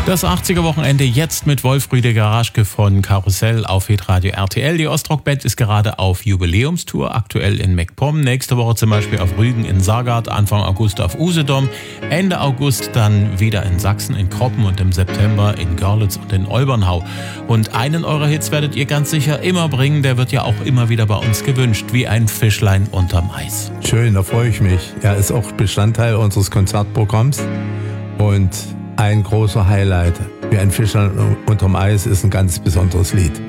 Das 80er-Wochenende jetzt mit Wolf-Rüdiger Raschke von Karussell auf Hitradio RTL. Die Ostrock-Band ist gerade auf Jubiläumstour, aktuell in MacPom. Nächste Woche zum Beispiel auf Rügen in Saargard, Anfang August auf Usedom, Ende August dann wieder in Sachsen, in Kroppen und im September in Görlitz und in Olbernhau. Und einen eurer Hits werdet ihr ganz sicher immer bringen, der wird ja auch immer wieder bei uns gewünscht, wie ein Fischlein unterm Eis. Schön, da freue ich mich. Er ist auch Bestandteil unseres Konzertprogramms und ein großer Highlight. Wie ein Fischlein unterm Eis ist ein ganz besonderes Lied.